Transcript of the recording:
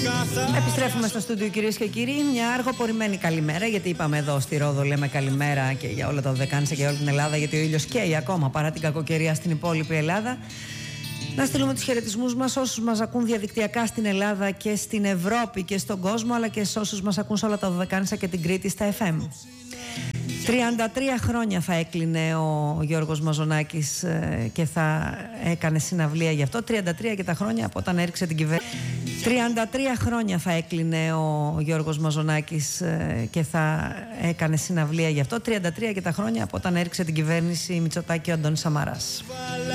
Επιστρέφουμε στο στούντιο, κυρίες και κύριοι. Μια αργοπορημένη καλημέρα, γιατί είπαμε εδώ στη Ρόδο λέμε καλημέρα και για όλα τα Δωδεκάνησα και για όλη την Ελλάδα, γιατί ο ήλιος καίει ακόμα παρά την κακοκαιρία στην υπόλοιπη Ελλάδα. Να στείλουμε τους χαιρετισμούς μας όσους μας ακούν διαδικτυακά στην Ελλάδα και στην Ευρώπη και στον κόσμο, αλλά και σε όσους μας ακούν σε όλα τα Δωδεκάνησα και την Κρήτη στα FM. 33 χρόνια θα έκλεινε ο Γιώργος Μαζονάκης και θα έκανε συναυλία γι' αυτό. 33 και τα χρόνια από όταν έριξε την κυβέρνηση. 33 χρόνια θα έκλεινε ο Γιώργος Μαζονάκης και θα έκανε συναυλία γι' αυτό. 33 και τα χρόνια από όταν έριξε την κυβέρνηση Μητσοτάκη ο Αντώνης Σαμαράς.